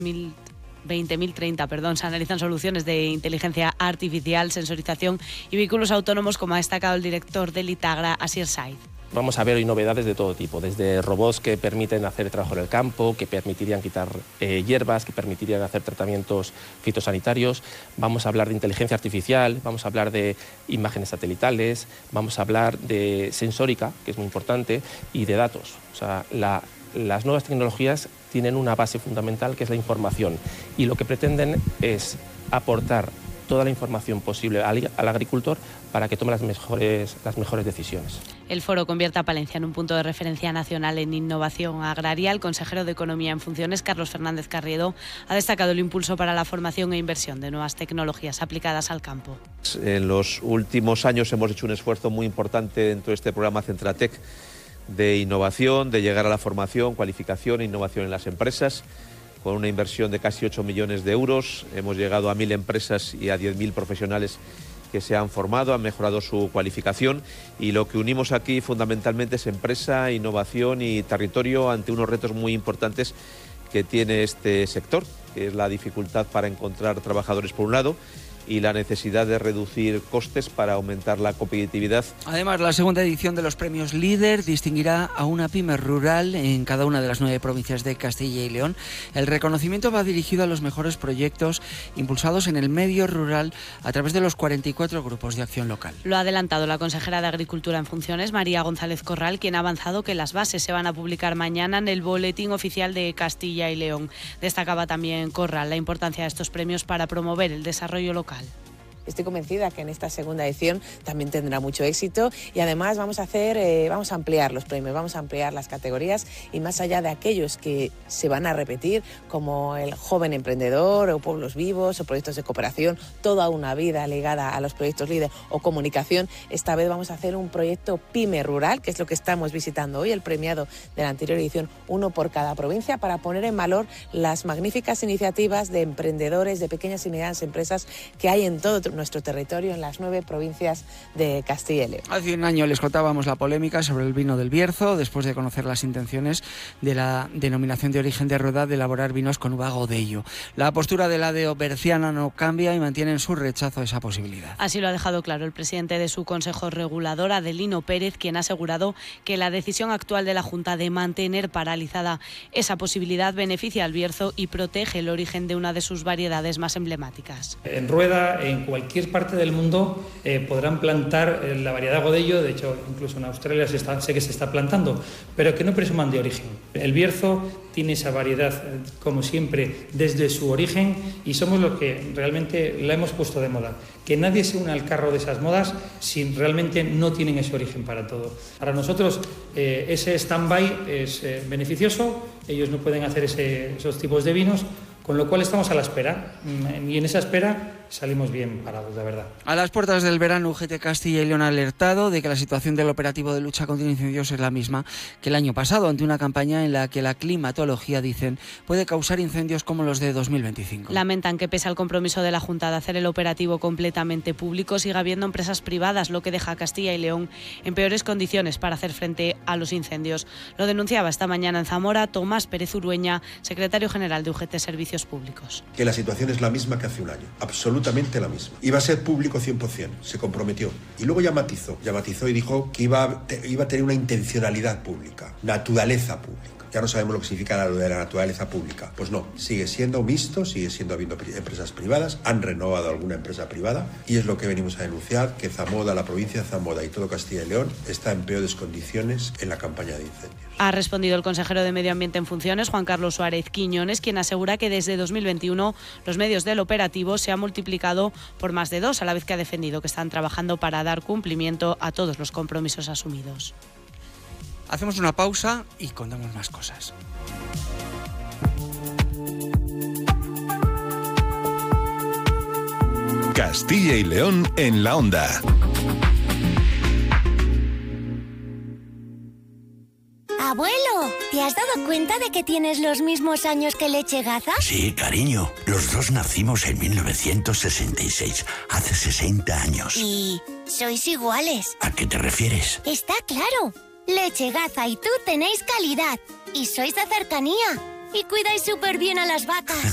2030, se analizan soluciones de inteligencia artificial, sensorización y vehículos autónomos, como ha destacado el director del Itagra, Asier Said. Vamos a ver hoy novedades de todo tipo, desde robots que permiten hacer trabajo en el campo, que permitirían quitar hierbas, que permitirían hacer tratamientos fitosanitarios. Vamos a hablar de inteligencia artificial, vamos a hablar de imágenes satelitales, vamos a hablar de sensórica, que es muy importante, y de datos. O sea, las nuevas tecnologías tienen una base fundamental, que es la información, y lo que pretenden es aportar toda la información posible al agricultor para que tome las mejores decisiones. El foro convierte a Palencia en un punto de referencia nacional en innovación agraria. El consejero de Economía en funciones, Carlos Fernández Carriedo, ha destacado el impulso para la formación e inversión de nuevas tecnologías aplicadas al campo. En los últimos años hemos hecho un esfuerzo muy importante dentro de este programa Centratec de innovación, de llegar a la formación, cualificación e innovación en las empresas. Con una inversión de casi 8 millones de euros, hemos llegado a 1.000 empresas y a 10.000 profesionales que se han formado, han mejorado su cualificación, y lo que unimos aquí fundamentalmente es empresa, innovación y territorio ante unos retos muy importantes que tiene este sector, que es la dificultad para encontrar trabajadores por un lado y la necesidad de reducir costes para aumentar la competitividad. Además, la segunda edición de los premios Líder distinguirá a una pyme rural en cada una de las 9 provincias de Castilla y León. El reconocimiento va dirigido a los mejores proyectos impulsados en el medio rural a través de los 44 grupos de acción local. Lo ha adelantado la consejera de Agricultura en funciones, María González Corral, quien ha avanzado que las bases se van a publicar mañana en el Boletín Oficial de Castilla y León. Destacaba también Corral la importancia de estos premios para promover el desarrollo local. Estoy convencida que en esta segunda edición también tendrá mucho éxito, y además vamos a ampliar los premios, vamos a ampliar las categorías, y más allá de aquellos que se van a repetir, como el joven emprendedor o pueblos vivos o proyectos de cooperación, toda una vida ligada a los proyectos líder o comunicación, esta vez vamos a hacer un proyecto pyme rural, que es lo que estamos visitando hoy, el premiado de la anterior edición, uno por cada provincia, para poner en valor las magníficas iniciativas de emprendedores, de pequeñas y medianas empresas que hay en todo nuestro territorio, en las 9 provincias de Castilla y León. Hace un año les contábamos la polémica sobre el vino del Bierzo, después de conocer las intenciones de la denominación de origen de Rueda de elaborar vinos con uva Godello. La postura de la DEO berciana no cambia y mantienen su rechazo a esa posibilidad. Así lo ha dejado claro el presidente de su Consejo Regulador, Adelino Pérez, quien ha asegurado que la decisión actual de la Junta de mantener paralizada esa posibilidad beneficia al Bierzo y protege el origen de una de sus variedades más emblemáticas. En Rueda, en cualquier parte del mundo, podrán plantar la variedad Godello. De hecho, incluso en Australia sé que se está plantando, pero que no presuman de origen. El Bierzo tiene esa variedad, como siempre, desde su origen, y somos los que realmente la hemos puesto de moda. Que nadie se una al carro de esas modas si realmente no tienen ese origen para todo. Para nosotros ese stand-by es beneficioso, ellos no pueden hacer esos tipos de vinos, con lo cual estamos a la espera, y en esa espera salimos bien parados, de verdad. A las puertas del verano, UGT Castilla y León ha alertado de que la situación del operativo de lucha contra incendios es la misma que el año pasado, ante una campaña en la que la climatología, dicen, puede causar incendios como los de 2025. Lamentan que, pese al compromiso de la Junta de hacer el operativo completamente público, siga habiendo empresas privadas, lo que deja a Castilla y León en peores condiciones para hacer frente a los incendios. Lo denunciaba esta mañana en Zamora Tomás Pérez Urueña, secretario general de UGT Servicios Públicos. Que la situación es la misma que hace un año, absolutamente la misma. Iba a ser público 100%, se comprometió. Y luego ya matizó y dijo que iba a tener una intencionalidad pública, naturaleza pública. Ya no sabemos lo que significa lo de la naturaleza pública. Pues no, sigue siendo mixto, sigue siendo habiendo empresas privadas, han renovado alguna empresa privada, y es lo que venimos a denunciar, que Zamora, la provincia de Zamora y todo Castilla y León está en peores condiciones en la campaña de incendios. Ha respondido el consejero de Medio Ambiente en funciones, Juan Carlos Suárez Quiñones, quien asegura que desde 2021 los medios del operativo se han multiplicado por más de 2, a la vez que ha defendido que están trabajando para dar cumplimiento a todos los compromisos asumidos. Hacemos una pausa y contamos más cosas. Castilla y León en la onda. Abuelo, ¿te has dado cuenta de que tienes los mismos años que Leche Gaza? Sí, cariño. Los dos nacimos en 1966, hace 60 años. ¿Y sois iguales? ¿A qué te refieres? Está claro. Leche Gaza y tú tenéis calidad. Y sois de cercanía. Y cuidáis súper bien a las vacas.